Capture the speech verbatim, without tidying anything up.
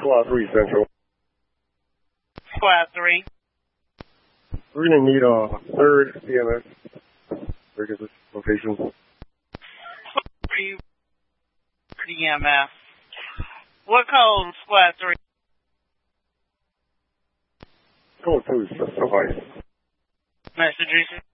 Squad three Central. Squad three. We're going to need a third C M S. Where is this location? Three D M F. What code, Squad three? Code two is suffice. Mister Juicy.